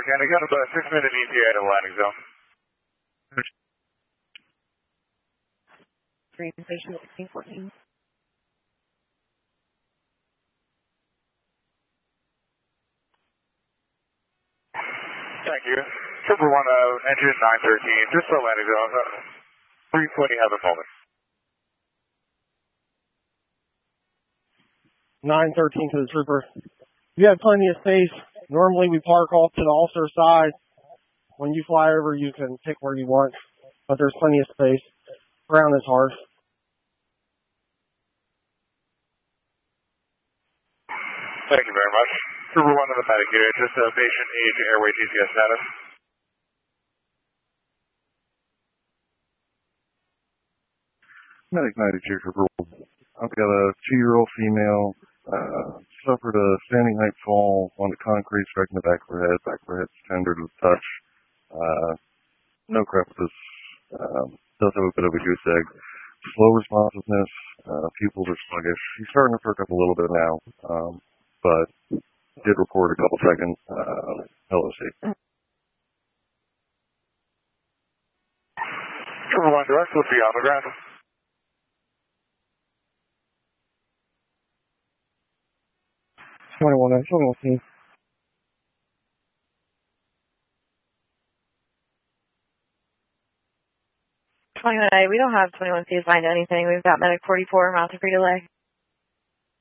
County. Got about a 6-minute ETA to landing zone. Green Station 1614. Thank you. Trooper 1, engine 913, just for landing zone. 320 have a moment. 913 to the trooper. You have plenty of space. Normally we park off to the officer side. When you fly over, you can pick where you want, but there's plenty of space. Ground is hard. Thank you very much. Trooper 1 to the medic here, just patient age, airway GTS status. Medic 92, Trooper. I've got a 2-year-old female, suffered a standing height fall on the concrete, striking the back of her head. Back of her head's tender to the touch. No crevices. Does have a bit of a goose egg. Slow responsiveness. Pupils are sluggish. She's starting to perk up a little bit now, but did record a couple seconds LOC. Trooper 1 direct, we'll see you on the ground. See. 21A, we don't have 21C assigned to anything. We've got medic 44, mounted free delay.